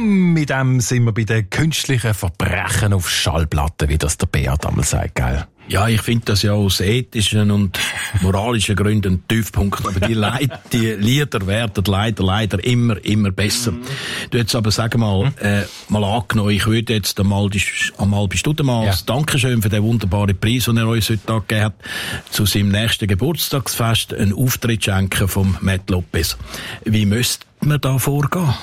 Mit dem sind wir bei den künstlichen Verbrechen auf Schallplatten, wie das der Beat einmal sagt, gell? Ja, ich finde das ja aus ethischen und moralischen Gründen ein Tiefpunkt. Aber die Lieder werden leider immer besser. Du jetzt aber, sag mal angenommen, ich würde jetzt einmal bis das Dankeschön für den wunderbaren Preis, den er uns heute Tag gegeben hat, zu seinem nächsten Geburtstagsfest einen Auftritt schenken vom Matt Lopez. Wie müsste man da vorgehen?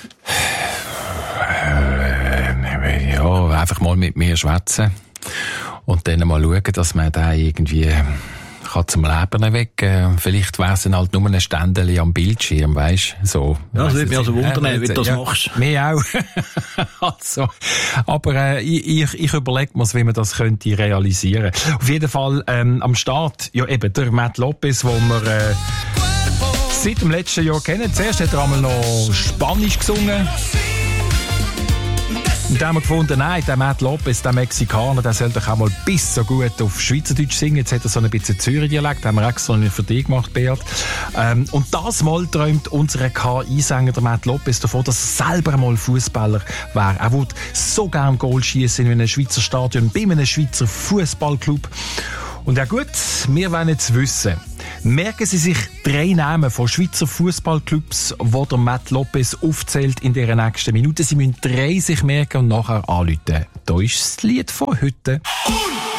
Ja, einfach mal mit mir schwätzen. Und dann mal schauen, dass man da irgendwie kann zum Leben erwecken. Vielleicht wäre es dann halt nur ein Ständchen am Bildschirm, weisst du? So. Ja, das würde mich also wundern, wie du das machst. Mir auch. Also, aber ich überlege mir, wie man das könnte realisieren. Auf jeden Fall am Start, ja eben, der Matt Lopez, wo wir seit dem letzten Jahr kennen. Zuerst hat er einmal noch Spanisch gesungen. Und dann haben wir gefunden, nein, der Matt Lopez, der Mexikaner, der soll doch auch mal bis so gut auf Schweizerdeutsch singen. Jetzt hat er so ein bisschen Zürich-Dialekt, haben wir extra nicht für dich gemacht, Beat. Und das Mal träumt unser KI-Sänger, der Matt Lopez, davon, dass er selber mal Fußballer wäre. Er würde so gerne Goal schießen in einem Schweizer Stadion, bei einem Schweizer Fußballclub. Und ja gut, wir wollen jetzt wissen, merken Sie sich 3 Namen von Schweizer Fußballclubs, die der Matt Lopez aufzählt in dieser nächsten Minute. Sie müssen 3 sich merken und nachher anrufen. Da ist das Lied von heute.